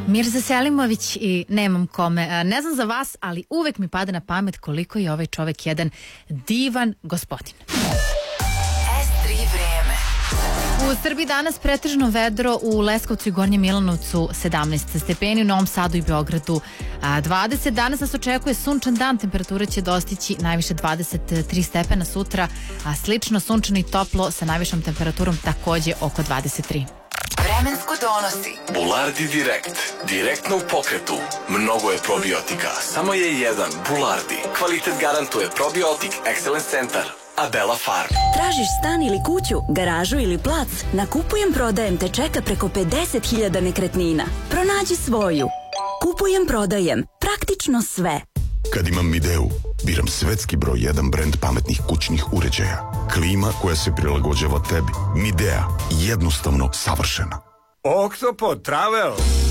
Mirza Selimović i Nemam kome. Ne znam za vas, ali uvek mi pada na pamet koliko je ovaj čovek jedan divan gospodin. S3 vreme. U Srbiji danas pretežno vedro, u Leskovcu i Gornjem Milanovcu 17 stepeni, u Novom Sadu i Beogradu 20. Danas nas očekuje sunčan dan, temperatura će dostići najviše 23 stepena sutra, a slično sunčano i toplo sa najvišom temperaturom takođe oko 23. Vremensko donosi Bulardi Direkt. Direktno u pokretu. Mnogo je probiotika. Samo je jedan Bulardi. Kvalitet garantuje Probiotik Excellence Centar. Abela Farm. Tražiš stan ili kuću, garažu ili plac? Na Kupujem prodajem te čeka preko 50.000 nekretnina. Pronađi svoju. Kupujem prodajem. Praktično sve. Kad imam Mideu, biram svetski broj 1 brend pametnih kućnih uređaja. Klima koja se prilagođava tebi. Midea. Jednostavno savršena. Oktopod Travel.